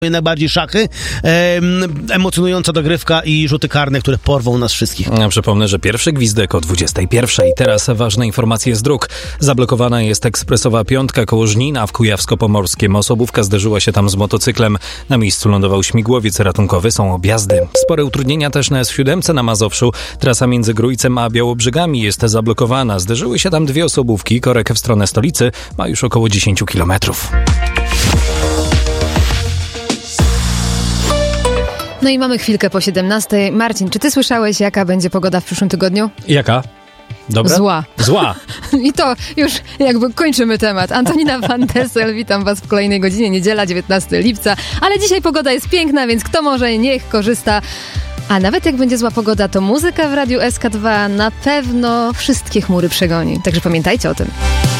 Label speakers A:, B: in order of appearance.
A: najbardziej szachy, emocjonująca dogrywka i rzuty karne, które porwą nas wszystkich.
B: Przypomnę, że pierwszy gwizdek o 21:00. Teraz ważne informacje z dróg. Zablokowana jest ekspresowa piątka koło Żnina w Kujawsko-Pomorskiem. Osobówka zderzyła się tam z motocyklem. Na miejscu lądował śmigłowiec ratunkowy, są objazdy. Spore utrudnienia też na S7 na Mazowszu. Trasa między Grójcem a Białobrzegami jest zablokowana. Zderzyły się tam dwie osobówki. Korek w stronę stolicy ma już około 10 kilometrów.
C: No i mamy chwilkę po 17:00. Marcin, czy ty słyszałeś, jaka będzie pogoda w przyszłym tygodniu?
B: Jaka? Dobra? Zła.
C: I to już jakby kończymy temat. Antonina Van Dessel, witam was w kolejnej godzinie, niedziela, 19 lipca. Ale dzisiaj pogoda jest piękna, więc kto może, niech korzysta. A nawet jak będzie zła pogoda, to muzyka w Radiu SK2 na pewno wszystkie chmury przegoni. Także pamiętajcie o tym.